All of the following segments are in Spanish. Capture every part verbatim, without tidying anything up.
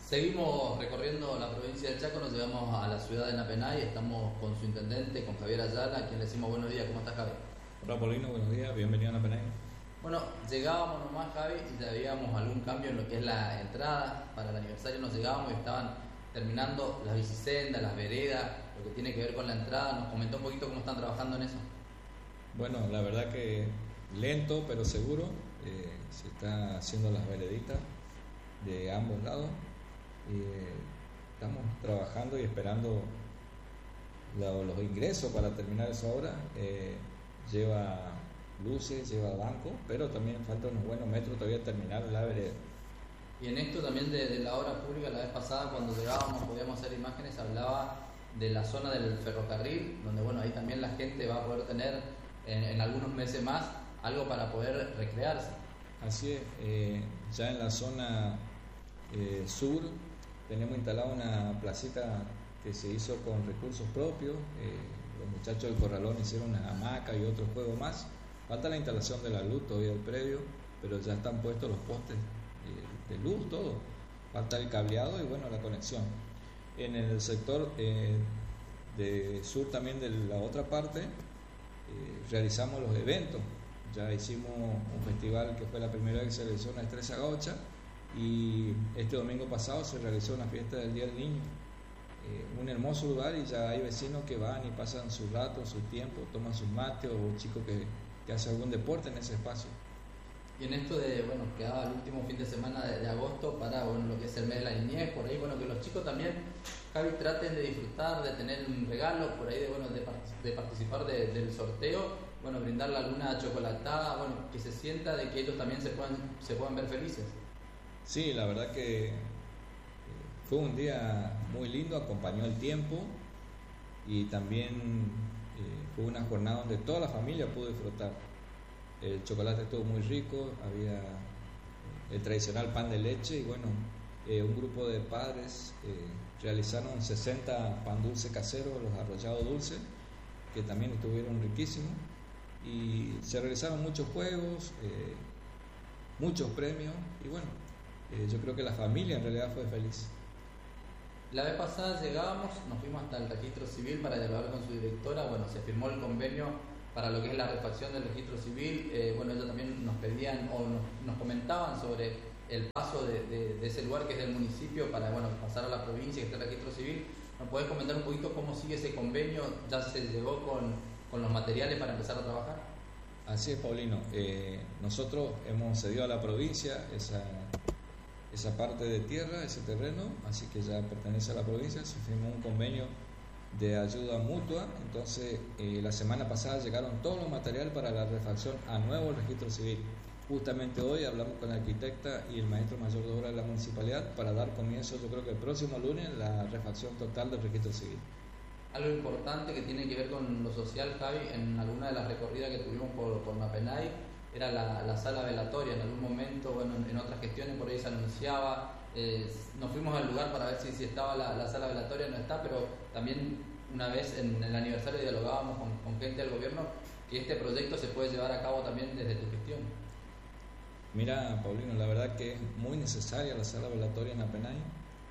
Seguimos recorriendo la provincia del Chaco, nos llegamos a la ciudad de Napenay, estamos con su intendente, con Javier Ayala, a quien le decimos buenos días. ¿Cómo estás, Javi? Hola, Paulino, buenos días, bienvenido a Napenay. Bueno, llegábamos nomás, Javi, y ya veíamos algún cambio en lo que es la entrada. Para el aniversario nos llegábamos y estaban terminando las bicisendas, las veredas, lo que tiene que ver con la entrada. Nos comentó un poquito cómo están trabajando en eso. Bueno, la verdad que lento pero seguro, eh, se están haciendo las vereditas de ambos lados. Eh, estamos trabajando y esperando lo, los ingresos para terminar esa obra. Eh, lleva luces, lleva banco, pero también falta unos buenos metros todavía terminar la vereda. Y en esto también de, de la obra pública, la vez pasada cuando llegábamos podíamos hacer imágenes, hablaba de la zona del ferrocarril, donde bueno, ahí también la gente va a poder tener en, en algunos meses más algo para poder recrearse. Así es, eh, ya en la zona eh, sur tenemos instalada una placita que se hizo con recursos propios. Eh, los muchachos del Corralón hicieron una hamaca y otros juegos más. Falta la instalación de la luz todavía del predio, pero ya están puestos los postes eh, de luz, todo. Falta el cableado y bueno, la conexión. En el sector eh, de sur también de la otra parte eh, realizamos los eventos. Ya hicimos un festival que fue la primera vez que se realizó una Estrella Gaucha, y este domingo pasado se realizó una fiesta del Día del Niño. Eh, un hermoso lugar, y ya hay vecinos que van y pasan su rato, su tiempo, toman sus mates, o chicos que, que hacen algún deporte en ese espacio. Y en esto de, bueno, quedaba el último fin de semana de, de agosto para, bueno, lo que es el mes de la niñez, por ahí, bueno, que los chicos también, Javi, traten de disfrutar, de tener un regalo, por ahí, de, bueno, de, de participar de, del sorteo, bueno, brindarle alguna chocolatada, bueno, que se sienta de que ellos también se puedan, se puedan ver felices. Sí, la verdad que fue un día muy lindo, acompañó el tiempo, y también eh, fue una jornada donde toda la familia pudo disfrutar. El chocolate estuvo muy rico, había el tradicional pan de leche, y bueno, eh, un grupo de padres eh, realizaron sesenta pan dulce caseros, los arrollados dulces, que también estuvieron riquísimos, y se realizaron muchos juegos, eh, muchos premios, y bueno, eh, yo creo que la familia en realidad fue feliz. La vez pasada llegábamos, nos fuimos hasta el registro civil para dialogar con su directora. Bueno, se firmó el convenio para lo que es la refacción del registro civil. Eh, bueno, ellos también nos pedían o nos, nos comentaban sobre el paso de, de, de ese lugar que es del municipio para, bueno, pasar a la provincia, que está el registro civil. ¿Nos podés comentar un poquito cómo sigue ese convenio? ¿Ya se llegó con, con los materiales para empezar a trabajar? Así es, Paulino. Eh, nosotros hemos cedido a la provincia esa, esa parte de tierra, ese terreno, así que ya pertenece a la provincia. Se firmó un convenio de ayuda mutua. Entonces eh, la semana pasada llegaron todos los materiales para la refacción a nuevo registro civil. Justamente hoy hablamos con la arquitecta y el maestro mayor de obra de la municipalidad para dar comienzo, yo creo que el próximo lunes, la refacción total del registro civil. Algo importante que tiene que ver con lo social, Javi, en alguna de las recorridas que tuvimos por, por Napenay, era la, la sala velatoria. En algún momento, bueno, en, en otras gestiones por ahí se anunciaba, eh, nos fuimos al lugar para ver si, si estaba la, la sala velatoria, no está, pero también una vez en el aniversario dialogábamos con, con gente del gobierno que este proyecto se puede llevar a cabo también desde tu gestión. Mira, Paulino, la verdad que es muy necesaria la sala velatoria en Napenay. Eh,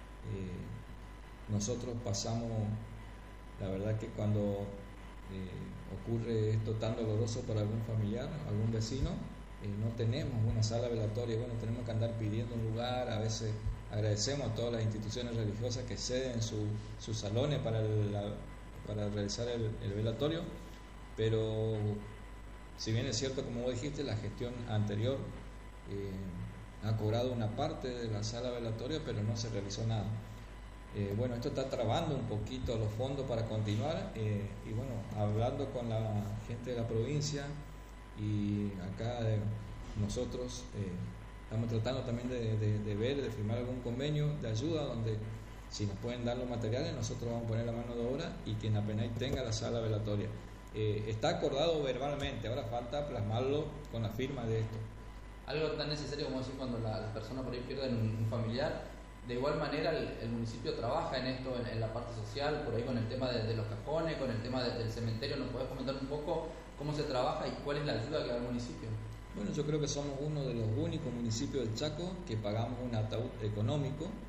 nosotros pasamos, la verdad que cuando eh, ocurre esto tan doloroso para algún familiar, algún vecino, eh, no tenemos una sala velatoria. Bueno, tenemos que andar pidiendo un lugar. A veces agradecemos a todas las instituciones religiosas que ceden su, sus salones para, el, la, para realizar el, el velatorio, pero si bien es cierto, como vos dijiste, la gestión anterior eh, ha cobrado una parte de la sala velatoria, pero no se realizó nada. Eh, bueno, esto está trabando un poquito los fondos para continuar, eh, y bueno, hablando con la gente de la provincia y acá de nosotros, eh, estamos tratando también de, de, de ver, de firmar algún convenio de ayuda donde si nos pueden dar los materiales, nosotros vamos a poner la mano de obra y que en Napenay tenga la sala velatoria. Eh, está acordado verbalmente, ahora falta plasmarlo con la firma de esto. Algo tan necesario como decir cuando la, las personas por ahí pierden un, un familiar. De igual manera el, el municipio trabaja en esto, en, en la parte social, por ahí con el tema de, de los cajones, con el tema de, del cementerio. ¿Nos podés comentar un poco cómo se trabaja y cuál es la ayuda que da el municipio? Bueno, yo creo que somos uno de los únicos municipios del Chaco que pagamos un ataúd económico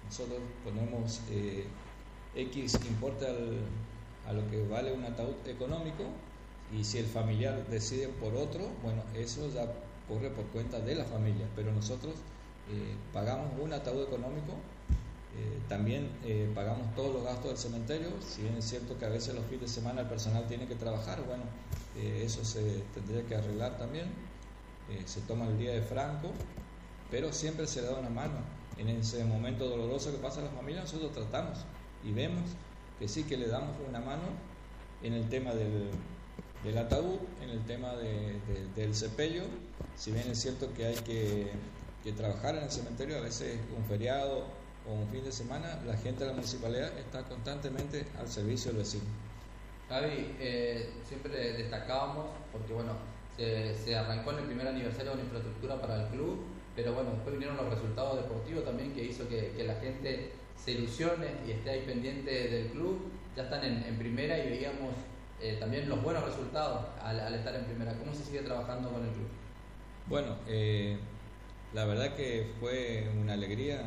nosotros ponemos eh, X importa al, a lo que vale un ataúd económico, y si el familiar decide por otro, bueno, eso ya corre por cuenta de la familia, pero nosotros eh, pagamos un ataúd económico. Eh, también eh, pagamos todos los gastos del cementerio, si bien es cierto que a veces los fines de semana el personal tiene que trabajar, bueno, eh, eso se tendría que arreglar también. Eh, se toma el día de franco, pero siempre se le da una mano. En ese momento doloroso que pasa a la familia, nosotros tratamos y vemos que sí, que le damos una mano en el tema del, del ataúd, en el tema de, de, del sepelio. Si bien es cierto que hay que, que trabajar en el cementerio, a veces un feriado o un fin de semana, la gente de la municipalidad está constantemente al servicio del vecino. Gaby, eh, siempre destacábamos, porque bueno, se, se arrancó en el primer aniversario de una infraestructura para el club, pero bueno, después vinieron los resultados deportivos también, que hizo que, que la gente se ilusione y esté ahí pendiente del club. Ya están en, en primera y veíamos eh, también los buenos resultados al, al estar en primera. ¿Cómo se sigue trabajando con el club? Bueno, eh, la verdad que fue una alegría.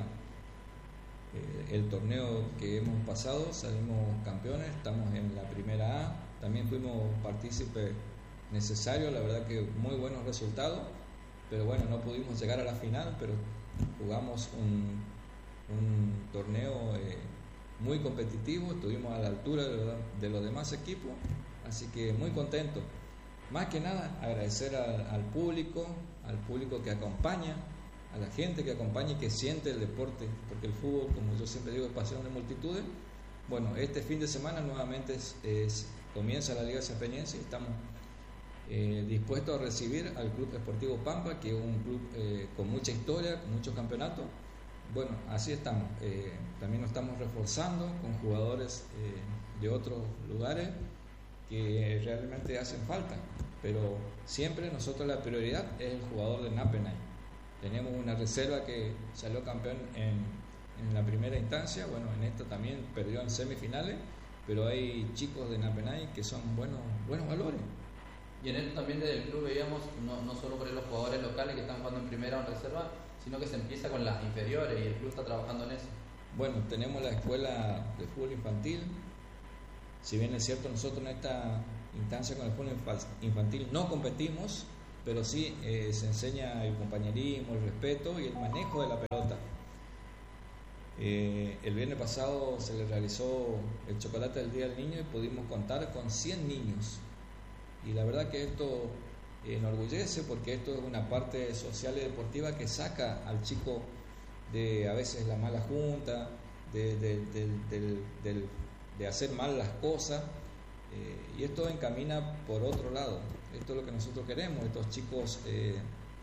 Eh, el torneo que hemos pasado, salimos campeones, estamos en la primera A, también fuimos partícipes necesarios, la verdad que muy buenos resultados, pero bueno, no pudimos llegar a la final, pero jugamos un, un torneo eh, muy competitivo, estuvimos a la altura de, lo, de los demás equipos, así que muy contento. Más que nada agradecer al, al público, al público que acompaña, a la gente que acompaña y que siente el deporte, porque el fútbol, como yo siempre digo, es pasión de multitudes. Bueno, este fin de semana nuevamente es, es, comienza la Liga Sanpeñense y estamos eh, dispuestos a recibir al Club Esportivo Pampa, que es un club eh, con mucha historia, con muchos campeonatos. Bueno, así estamos. Eh, también nos estamos reforzando con jugadores eh, de otros lugares que realmente hacen falta, pero siempre nosotros la prioridad es el jugador de Napenay. Tenemos una reserva que salió campeón en, en la primera instancia, bueno, en esta también perdió en semifinales, pero hay chicos de Napenay que son buenos, buenos valores. Y en esto también desde el club veíamos, no, no solo por los jugadores locales que están jugando en primera o en reserva, sino que se empieza con las inferiores y el club está trabajando en eso. Bueno, tenemos la escuela de fútbol infantil. Si bien es cierto, nosotros en esta instancia con el fútbol infantil no competimos, pero sí eh, se enseña el compañerismo, el respeto y el manejo de la pelota. Eh, el viernes pasado se le realizó el chocolate del Día del Niño y pudimos contar con cien niños. Y la verdad que esto eh, enorgullece, porque esto es una parte social y deportiva que saca al chico de a veces la mala junta, de, de, de, de, de, de, de hacer mal las cosas. Eh, y esto encamina por otro lado. Esto es lo que nosotros queremos. Estos chicos eh,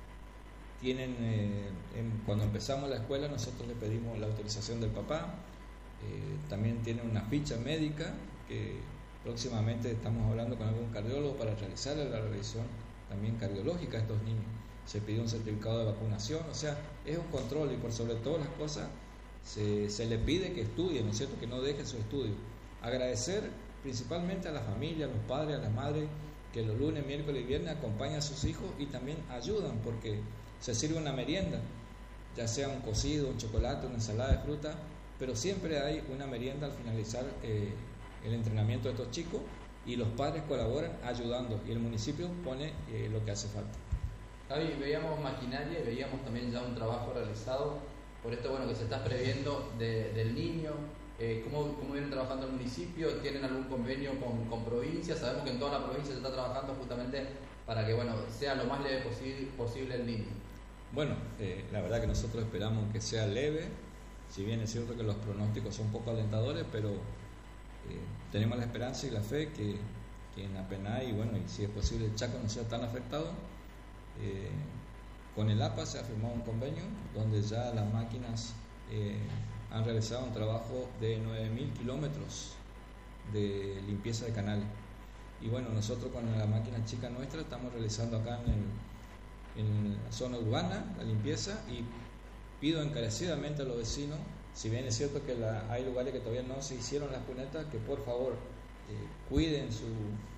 tienen, eh, en, cuando empezamos la escuela, nosotros le pedimos la autorización del papá. Eh, también tienen una ficha médica que próximamente estamos hablando con algún cardiólogo para realizarle la revisión también cardiológica a estos niños. Se pidió un certificado de vacunación, o sea, es un control, y por sobre todas las cosas se, se le pide que estudien, ¿no es cierto?, que no dejen su estudio. Agradecer principalmente a la familia, a los padres, a las madres, que los lunes, miércoles y viernes acompañan a sus hijos y también ayudan, porque se sirve una merienda, ya sea un cocido, un chocolate, una ensalada de fruta, pero siempre hay una merienda al finalizar eh, el entrenamiento de estos chicos, y los padres colaboran ayudando y el municipio pone eh, lo que hace falta. Javi, veíamos maquinaria y veíamos también ya un trabajo realizado por esto, bueno, que se está previendo de, del niño. Eh, ¿cómo, ¿Cómo vienen trabajando el municipio? ¿Tienen algún convenio con, con provincias? Sabemos que en toda la provincia se está trabajando justamente para que, bueno, sea lo más leve posible, posible el niño. Bueno, eh, la verdad que nosotros esperamos que sea leve, si bien es cierto que los pronósticos son un poco alentadores, pero eh, tenemos la esperanza y la fe que, que en Napenay, y bueno, y si es posible el Chaco no sea tan afectado. Eh, con el A P A se ha firmado un convenio donde ya las máquinas eh, han realizado un trabajo de nueve mil kilómetros de limpieza de canales. Y bueno, nosotros con la máquina chica nuestra estamos realizando acá en, el, en la zona urbana la limpieza, y pido encarecidamente a los vecinos, si bien es cierto que la, hay lugares que todavía no se hicieron las cunetas, que por favor eh, cuiden su,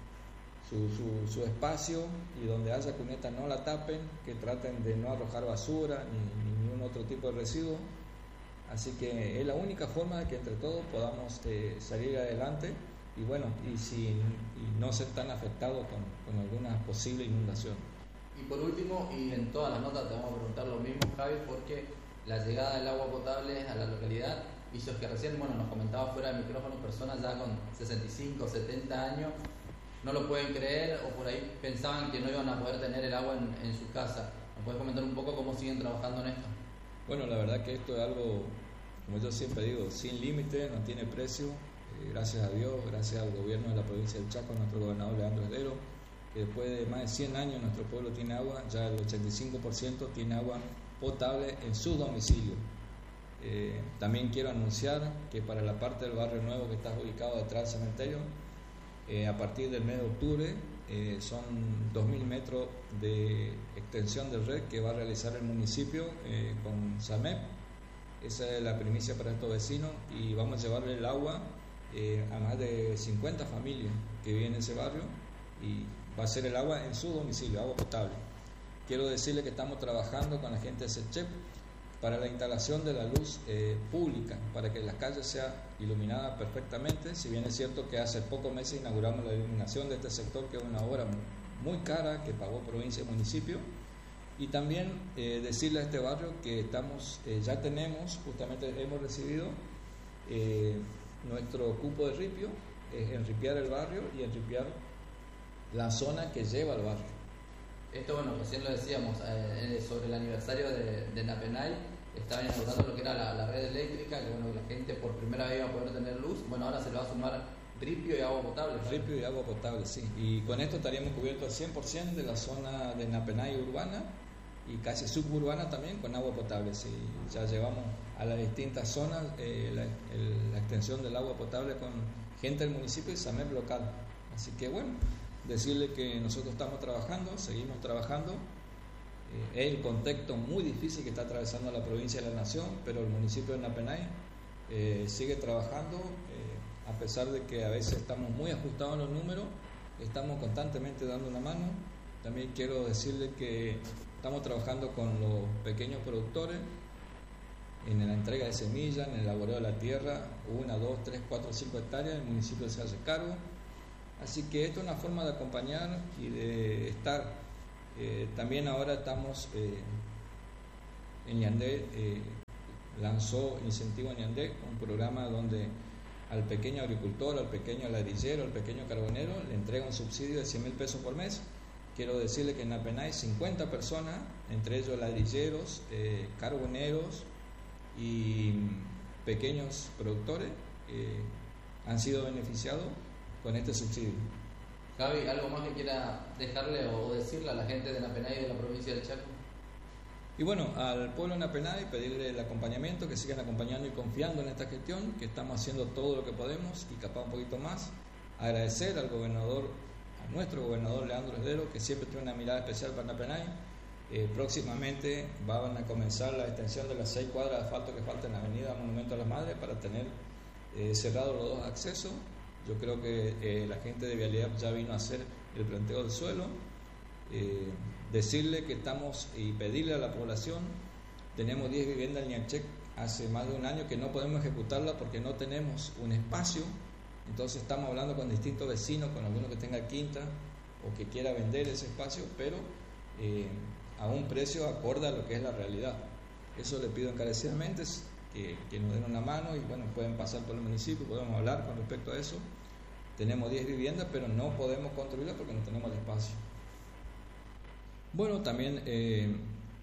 su, su, su espacio, y donde haya cuneta no la tapen, que traten de no arrojar basura ni, ni ningún otro tipo de residuo. Así que es la única forma de que entre todos podamos eh, salir adelante y bueno, y, si, y no ser tan afectados con, con alguna posible inundación. Y por último, y en todas las notas te vamos a preguntar lo mismo, Javi, porque la llegada del agua potable a la localidad hizo que recién, bueno, nos comentaba fuera del micrófono, personas ya con sesenta y cinco, setenta años no lo pueden creer o por ahí pensaban que no iban a poder tener el agua en, en su casa. ¿Nos puedes comentar un poco cómo siguen trabajando en esto? Bueno, la verdad que esto es algo, como yo siempre digo, sin límite, no tiene precio. Eh, gracias a Dios, gracias al gobierno de la provincia del Chaco, a nuestro gobernador Leandro Esdero, que después de más de cien años nuestro pueblo tiene agua, ya el ochenta y cinco por ciento tiene agua potable en su domicilio. Eh, también quiero anunciar que para la parte del barrio nuevo que está ubicado detrás del cementerio, eh, a partir del mes de octubre eh, son dos mil metros de extensión de red que va a realizar el municipio eh, con SAMEP. Esa es la primicia para estos vecinos y vamos a llevarle el agua eh, a más de cincuenta familias que viven en ese barrio y va a ser el agua en su domicilio, agua potable. Quiero decirle que estamos trabajando con la gente de SECHEP para la instalación de la luz eh, pública, para que las calles sean iluminadas perfectamente, si bien es cierto que hace pocos meses inauguramos la iluminación de este sector, que es una obra muy cara que pagó provincia y municipio, y también eh, decirle a este barrio que estamos, eh, ya tenemos, justamente hemos recibido eh, nuestro cupo de ripio, eh, enripiar el barrio y enripiar la zona que lleva al barrio. Esto, bueno, recién lo decíamos, eh, sobre el aniversario de, de Napenay, estaban inaugurando lo que era la, la red eléctrica, que bueno, la gente por primera vez iba a poder tener luz. Bueno, ahora se le va a sumar ripio y agua potable. ¿Verdad? Ripio y agua potable, sí. Y con esto estaríamos cubiertos al cien por ciento de la zona de Napenay urbana y casi suburbana también con agua potable. Sí. Ya llevamos a las distintas zonas eh, la, el, la extensión del agua potable con gente del municipio y SAMEP local. Así que bueno, decirle que nosotros estamos trabajando, seguimos trabajando. Eh, es el contexto muy difícil que está atravesando la provincia y la nación, pero el municipio de Napenay eh, sigue trabajando, eh, a pesar de que a veces estamos muy ajustados en los números, estamos constantemente dando una mano. También quiero decirle que estamos trabajando con los pequeños productores en la entrega de semillas, en el laboreo de la tierra, una, dos, tres, cuatro, cinco hectáreas, el municipio se hace cargo. Así que esto es una forma de acompañar y de estar. Eh, también ahora estamos eh, en Ñandé, eh, lanzó Incentivo Ñandé, un programa donde al pequeño agricultor, al pequeño ladrillero, al pequeño carbonero le entrega un subsidio de cien mil pesos por mes. Quiero decirle que en Napenay cincuenta personas, entre ellos ladrilleros, eh, carboneros y pequeños productores, eh, han sido beneficiados con este subsidio. Javi, ¿algo más que quiera dejarle o decirle a la gente de Napenay y de la provincia del Chaco? Y bueno, al pueblo de Napenay pedirle el acompañamiento, que sigan acompañando y confiando en esta gestión, que estamos haciendo todo lo que podemos y capaz un poquito más. Agradecer al gobernador, a nuestro gobernador Leandro Esdero, que siempre tiene una mirada especial para Napenay. Eh, próximamente van a comenzar la extensión de las seis cuadras de asfalto que faltan en la avenida Monumento a las Madres para tener eh, cerrados los dos accesos. Yo creo que eh, la gente de Vialidad ya vino a hacer el planteo del suelo. Eh, decirle que estamos y pedirle a la población, tenemos diez viviendas en Ñanchec hace más de un año que no podemos ejecutarla porque no tenemos un espacio. Entonces estamos hablando con distintos vecinos, con alguno que tenga quinta o que quiera vender ese espacio, pero eh, a un precio acorde a lo que es la realidad. Eso le pido encarecidamente. Que, que nos den una mano y bueno, pueden pasar por el municipio, podemos hablar con respecto a eso. Tenemos diez viviendas, pero no podemos construirlas porque no tenemos el espacio. Bueno, también eh,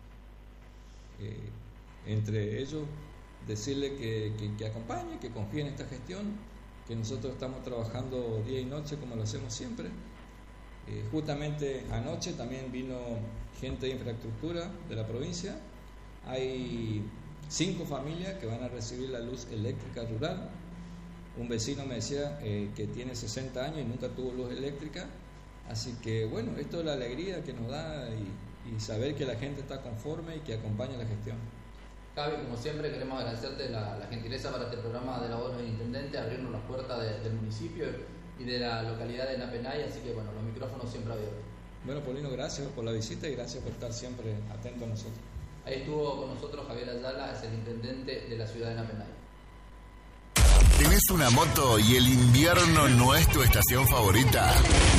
eh, entre ellos decirle que, que, que acompañe, que confíe en esta gestión, que nosotros estamos trabajando día y noche como lo hacemos siempre. Eh, justamente anoche también vino gente de infraestructura de la provincia. Hay cinco familias que van a recibir la luz eléctrica rural. Un vecino me decía eh, que tiene sesenta años y nunca tuvo luz eléctrica. Así que bueno, esto es la alegría que nos da y, y saber que la gente está conforme y que acompaña la gestión. Javi, como siempre queremos agradecerte la, la gentileza para este programa de la voz del intendente, abrirnos las puertas de, del municipio y de la localidad de Napenay, así que bueno, los micrófonos siempre abiertos. Bueno, Paulino, gracias por la visita y gracias por estar siempre atento a nosotros. Ahí estuvo con nosotros Javier Ayala, es el intendente de la ciudad de Napenay. ¿Tenés una moto y el invierno no es tu estación favorita?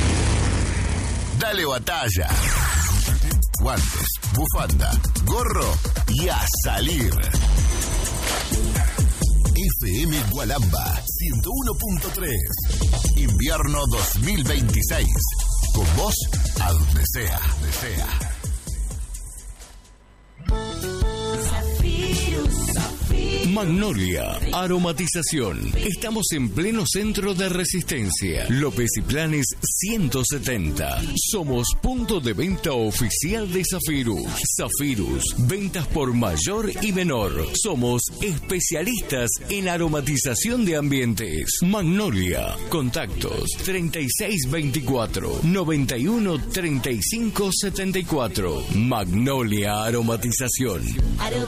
Dale batalla. Guantes, bufanda, gorro y a salir. F M Gualamba ciento uno punto tres. Invierno dos mil veintiséis. Con vos a donde sea, desea. Magnolia Aromatización. Estamos en pleno centro de Resistencia. López y Planes ciento setenta. Somos punto de venta oficial de Zafirus. Zafirus, ventas por mayor y menor. Somos especialistas en aromatización de ambientes. Magnolia. Contactos treinta y seis veinticuatro, noventa y uno treinta y cinco setenta y cuatro. Magnolia Aromatización.